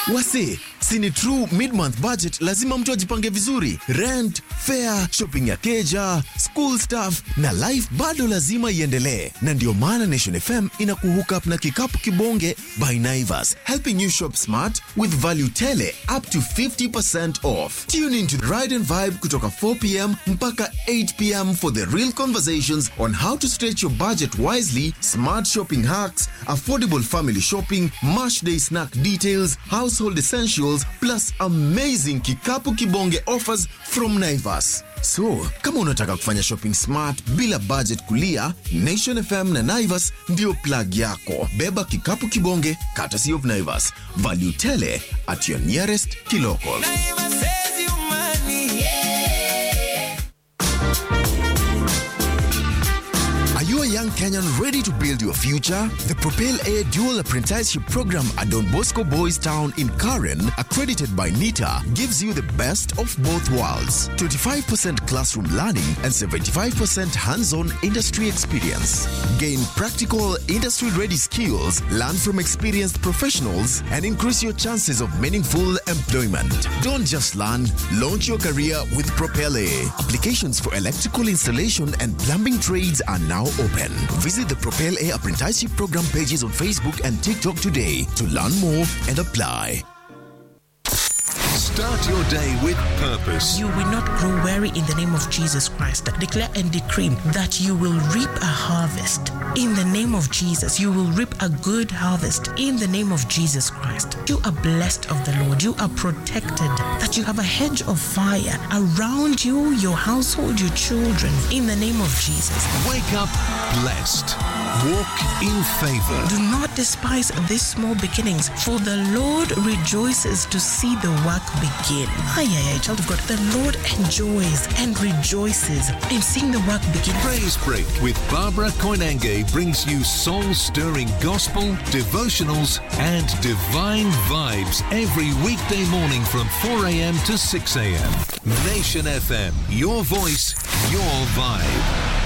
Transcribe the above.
Wase, sini true mid-month budget lazima mtu ajipange vizuri. Rent, fare, shopping ya keja, school stuff na life bado lazima iendelee. Na ndio maana Nation FM inakuhook up na kikapu kibonge by Naivas, helping you shop smart with value tele up to 50% off. Tune into Ride and Vibe kutoka 4 p.m. mpaka 8 p.m. for the real conversations on how to stretch your budget wisely, smart shopping hacks, affordable family shopping, Mash Day snack details, household essentials, plus amazing kikapu kibonge offers from Naivas. So, kama unataka kufanya shopping smart bila budget kulia, Nation FM na Naivas ndio plug yako. Beba kikapu kibonge, courtesy of Naivas. Value tele at your nearest kiloko. Are you a young Kenyan ready to build your future? The Propel A Dual Apprenticeship Program at Don Bosco Boys Town in Karen, accredited by NITA, gives you the best of both worlds. 25% classroom learning and 75% hands-on industry experience. Gain practical, industry-ready skills, learn from experienced professionals, and increase your chances of meaningful employment. Don't just learn, launch your career with Propel A. Applications for electrical installation and plumbing trades are now open. Visit the Propel A Apprenticeship Program pages on Facebook and TikTok today to learn more and apply. Start your day with purpose. You will not grow weary in the name of Jesus Christ. Declare and decree that you will reap a harvest. In the name of Jesus, you will reap a good harvest. In the name of Jesus Christ. You are blessed of the Lord. You are protected. That you have a hedge of fire around you, your household, your children. In the name of Jesus. Wake up blessed. Walk in favor. Do not despise these small beginnings, for the Lord rejoices to see the work begin. Child of God, the Lord enjoys and rejoices in seeing the work begin. Praise Break with Barbara Koinange brings you soul-stirring gospel, devotionals, and divine vibes every weekday morning from 4 a.m. to 6 a.m. Nation FM, your voice, your vibe.